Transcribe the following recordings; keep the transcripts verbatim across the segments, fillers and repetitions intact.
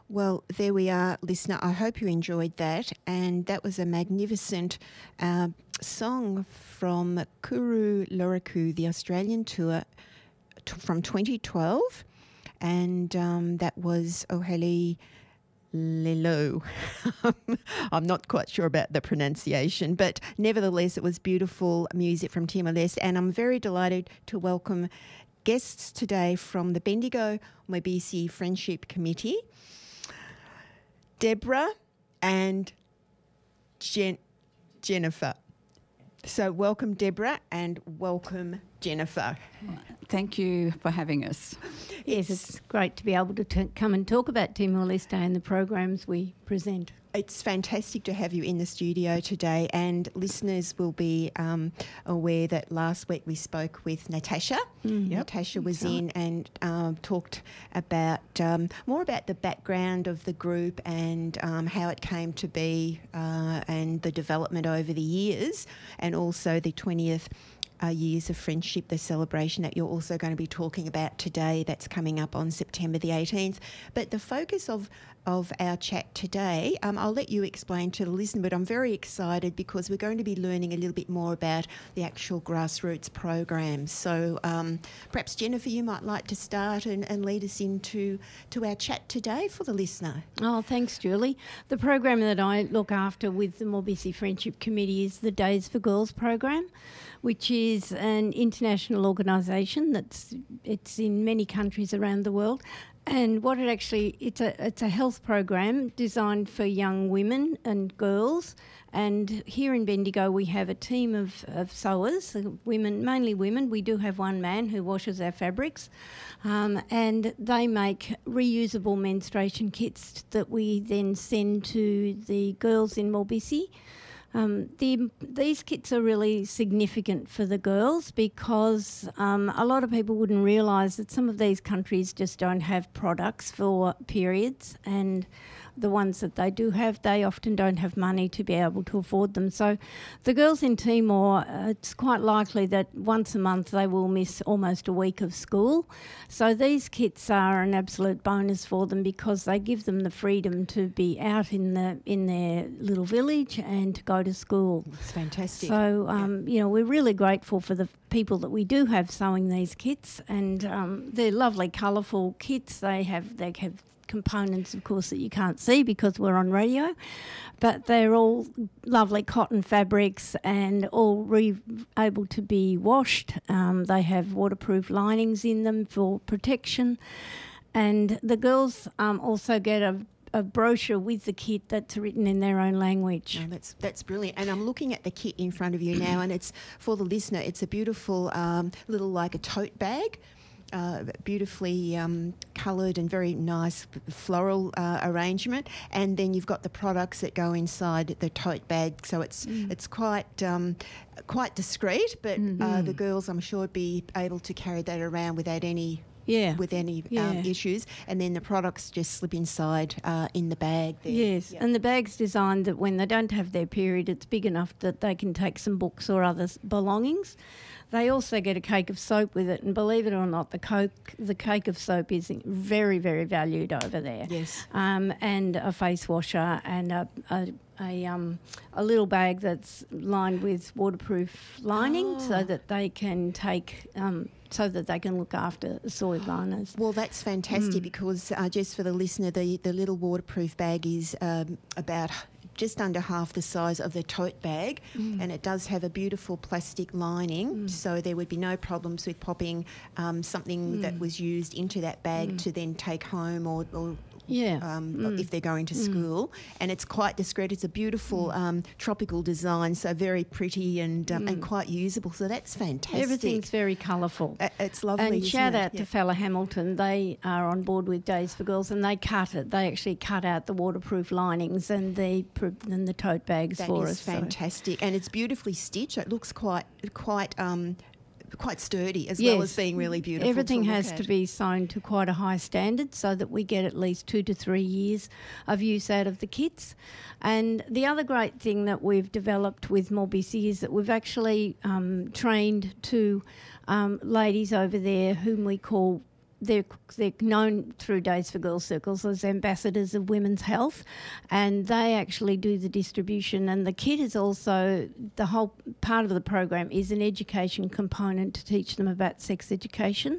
Well, there we are, listener. I hope you enjoyed that. And that was a magnificent uh, song from Kuru Luraku, the Australian tour t- from twenty twelve. And um, that was Oheli Lelo. I'm not quite sure about the pronunciation, but nevertheless, it was beautiful music from Timor-Leste. And I'm very delighted to welcome guests today from the Bendigo Mobisi Friendship Committee, Deborah and Jen- Jennifer. So welcome, Deborah, and welcome, Jennifer. Thank you for having us. Yes, it's great to be able to t- come and talk about Timor-Leste and the programs we present. It's fantastic to have you in the studio today, and listeners will be um, aware that last week we spoke with Natasha. Mm, yep, Natasha was right. in and um, talked about um, more about the background of the group and um, how it came to be uh, and the development over the years, and also the twentieth Uh, years of friendship, the celebration that you're also going to be talking about today, that's coming up on September the eighteenth. But the focus of of our chat today, um, I'll let you explain to the listener, but I'm very excited because we're going to be learning a little bit more about the actual grassroots programs. So um, perhaps, Jennifer, you might like to start and, and lead us into to our chat today for the listener. Oh, thanks, Julie. The program that I look after with the Mobisi Friendship Committee is the Days for Girls program, which is an international organisation that's it's in many countries around the world. And what it actually, it's a it's a health program designed for young women and girls. And here in Bendigo, we have a team of, of sewers, women, mainly women. We do have one man who washes our fabrics. Um, and they make reusable menstruation kits that we then send to the girls in Mobisi. Um, the, these kits are really significant for the girls because um, a lot of people wouldn't realise that some of these countries just don't have products for periods, and the ones that they do have, they often don't have money to be able to afford them. So the girls in Timor, uh, it's quite likely that once a month they will miss almost a week of school. So these kits are an absolute bonus for them because they give them the freedom to be out in the in their little village and to go to school. It's fantastic. So, um, yeah. you know, we're really grateful for the people that we do have sewing these kits, and um, they're lovely, colourful kits. They have they have components, of course, that you can't see because we're on radio, but they're all lovely cotton fabrics and all re- able to be washed. Um, they have waterproof linings in them for protection, and the girls um, also get a a brochure with the kit that's written in their own language. Oh, that's that's brilliant. And I'm looking at the kit in front of you now, and it's for the listener. It's a beautiful um, little like a tote bag. Uh, beautifully um, coloured and very nice floral uh, arrangement, and then you've got the products that go inside the tote bag, so it's mm. it's quite um, quite discreet, but mm-hmm. uh, the girls, I'm sure, would be able to carry that around without any yeah with any yeah. um, issues, and then the products just slip inside uh, in the bag there. Yes, yeah. And the bag's designed that when they don't have their period, it's big enough that they can take some books or other belongings. They also get a cake of soap with it, and believe it or not, the coke, the cake of soap is very, very valued over there. Yes. Um, and a face washer and a a, a, um, a little bag that's lined with waterproof lining, oh. so that they can take, um, so that they can look after soiled liners. Well, that's fantastic mm. because uh, just for the listener, the the little waterproof bag is um, about just under half the size of the tote bag, mm. and it does have a beautiful plastic lining, mm. so there would be no problems with popping um, something mm. that was used into that bag mm. to then take home or, or yeah. um, mm. if they're going to mm. school. And it's quite discreet. It's a beautiful mm. um, tropical design, so very pretty and um, mm. and quite usable. So that's fantastic. Everything's very colourful. Uh, it's lovely. And isn't shout it? out yeah. to Fella Hamilton. They are on board with Days for Girls, and they cut it. They actually cut out the waterproof linings and the and the tote bags that for is us. Fantastic, so. And it's beautifully stitched. It looks quite quite. Um, quite sturdy as yes. well as being really beautiful. Everything to has at. to be sewn to quite a high standard so that we get at least two to three years of use out of the kits. And the other great thing that we've developed with Mobisi is that we've actually um, trained two um, ladies over there whom we call they're they're known through Days for Girls circles as ambassadors of women's health, and they actually do the distribution. And the kit is also the whole part of the program is an education component to teach them about sex education.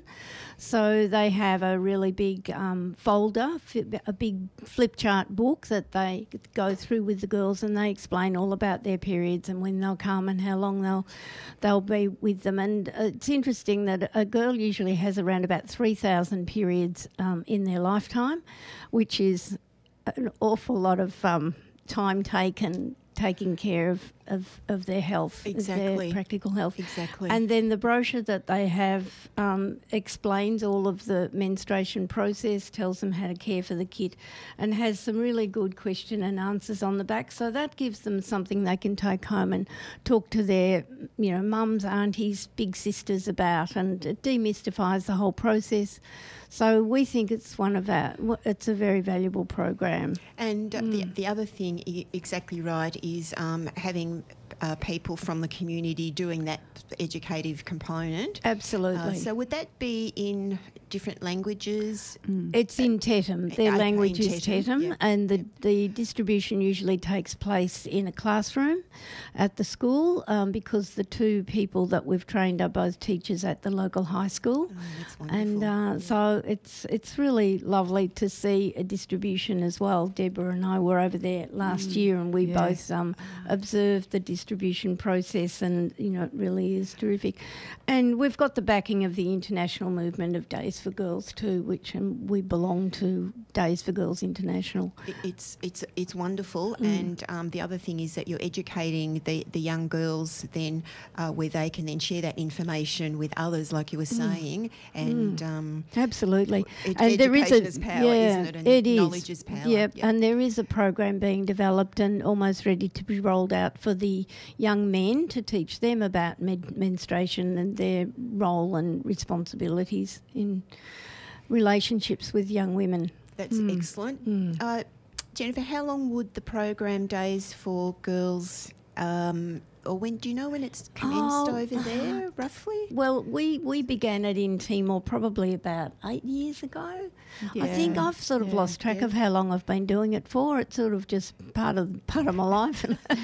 So they have a really big um, folder, a big flip chart book that they go through with the girls, and they explain all about their periods and when they'll come and how long they'll they'll be with them. And it's interesting that a girl usually has around about three thousand periods um, in their lifetime, which is an awful lot of um, time taken taking care of, of, of their health, exactly. their practical health. Exactly. And then the brochure that they have um, explains all of the menstruation process, tells them how to care for the kid, and has some really good question and answers on the back. So that gives them something they can take home and talk to their, you know, mums, aunties, big sisters about, and it demystifies the whole process. So we think it's one of our, it's a very valuable program. And uh, Mm. the, the other thing, i- exactly right, is um, having uh, people from the community doing that educative component. Absolutely. Uh, so would that be in different languages? It's in Tetum. Their Uh, language in is Tetum, Tetum, yeah, and the, yeah. the distribution usually takes place in a classroom at the school um, because the two people that we've trained are both teachers at the local high school. Oh, that's wonderful. And uh, Yeah. so it's it's really lovely to see a distribution as well. Deborah and I were over there last year, and we yeah. both um, observed the distribution process, and you know it really is terrific. And we've got the backing of the international movement of Days for Girls too, which um, we belong to Days for Girls International. It- It's it's it's wonderful, Mm. and um, the other thing is that you're educating the, the young girls then, uh, where they can then share that information with others, like you were Mm. saying, and um, Absolutely. ed- And there is education a is power, yeah, isn't it? And it is. knowledge is power. Yep. Yeah. And there is a program being developed and almost ready to be rolled out for the young men to teach them about med- menstruation and their role and responsibilities in relationships with young women. That's Mm. excellent. Mm. Uh, Jennifer, how long would the program Days for Girls, um, or when do you know when it's commenced Oh, over there, roughly? Well, we, we began it in Timor probably about eight years ago. I think Yeah, I've sort of yeah, lost track yeah. of how long I've been doing it for. It's sort of just part of part of my life.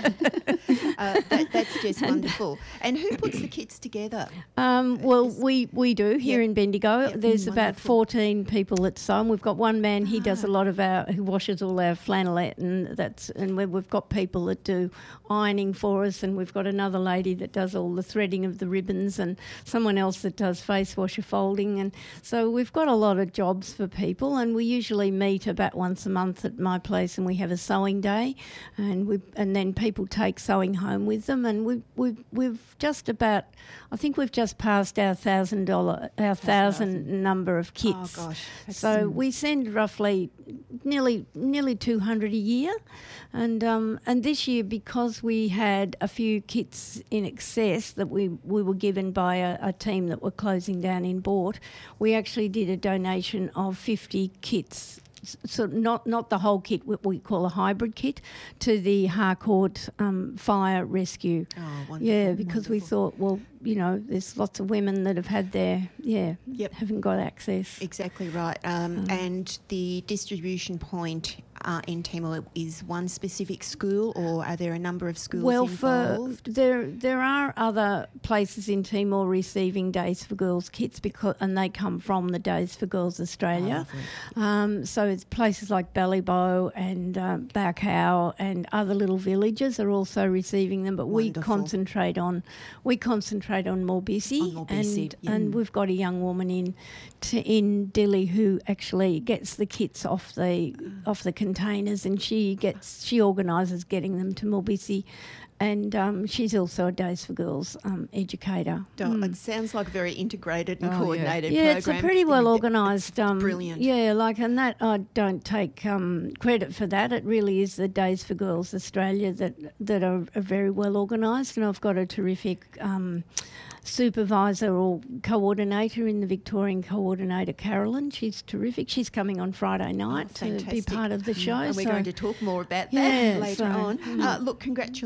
Uh, that, that's just wonderful. And who puts the kits together? Um, well, Is- we, we do here Yeah. in Bendigo. Yeah, There's about wonderful. fourteen people that sew. And we've got one man. He does a lot of our. Who washes all our flannelette, and that's and we, we've got people that do ironing for us, and we've got another lady that does all the threading of the ribbons, and someone else that does face washer folding, and so we've got a lot of jobs for people. And we usually meet about once a month at my place, and we have a sewing day, and we and then people take sewing home with them, and we we we've just about. I think we've just passed our thousand dollar, our thousand number of kits. Oh, gosh. So we send roughly nearly nearly two hundred a year, and um, and this year, because we had a few kits in excess that we, we were given by a, a team that were closing down in Boort, we actually did a donation of fifty kits. So not not the whole kit, what we call a hybrid kit, to the Harcourt um, Fire Rescue. Oh, wonderful. Yeah, because we wonderful. thought, well, you know, there's lots of women that have had their, yeah, Yep. haven't got access. Exactly right. Um, Mm. and the distribution point uh, in Timor is one specific school, or are there a number of schools Well, involved? for there there are other places in Timor receiving Days for Girls kits, because and they come from the Days for Girls Australia. Um, so it's places like Ballybow and um, Bacau and other little villages are also receiving them. But we Wonderful. concentrate on we concentrate on Morbisi, On Morbisi, and yeah. and we've got a young woman in to, in Dili who actually gets the kits off the off the containers, and she gets she organises getting them to Morbisi. And um, she's also a Days for Girls um, educator. Oh, It sounds like a very integrated and Oh, yeah. coordinated Yeah, program. it's a pretty well organised. Um, brilliant. Yeah, like, and that I don't take um, credit for that. It really is the Days for Girls Australia that that are, are very well organised, and I've got a terrific um, supervisor or coordinator in the Victorian coordinator, Carolyn. She's terrific. She's coming on Friday night Oh, to be fantastic. part of the show. And we're so going to talk more about that Yeah, later so, on. mm. Uh, look, congratulations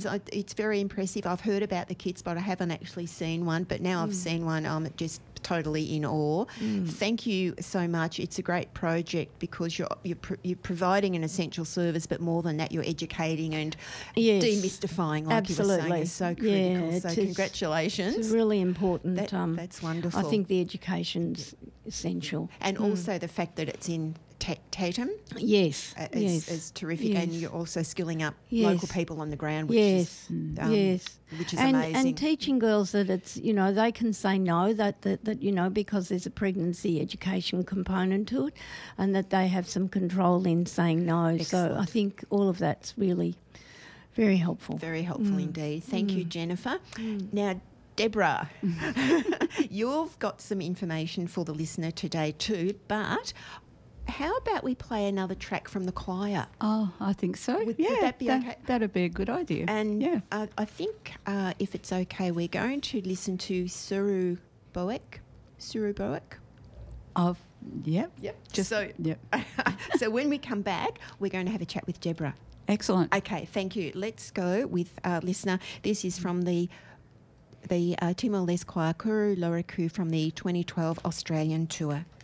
congratulations. I, it's very impressive. I've heard about the kits, but I haven't actually seen one. But now I've seen one, I'm just totally in awe. Thank you so much. It's a great project because you're you're, pr- you're providing an essential service, but more than that, you're educating and Yes. demystifying, like you were saying, Absolutely. is so Yeah, critical. it so is- congratulations. It's really important. That- um, that's wonderful. I think the education's essential. and also the fact that it's in Ta- Tatum Yes. uh, is, yes. is terrific, and yes. you're also skilling up Yes. local people on the ground, which yes. is um, yes. which is and, amazing. And teaching girls that it's, you know, they can say no, that, that, that, you know, because there's a pregnancy education component to it, and that they have some control in saying no. So I Excellent. think all of that's really very helpful. Very helpful indeed. Thank you, Jennifer. Now, Deborah, you've got some information for the listener today too, but how about we play another track from the choir? Oh, I think so. Would- would yeah, that be okay? That'd be a good idea. And yeah. uh, I think, uh, if it's okay, we're going to listen to Suru Boek. Suru Boek. Of yep. Yep. Just so, yep. so when we come back, we're going to have a chat with Deborah. Excellent. Okay, thank you. Let's go with uh, listener. This is from the the uh, Timor-Leste Choir Kuru Loriku from the twenty twelve Australian tour.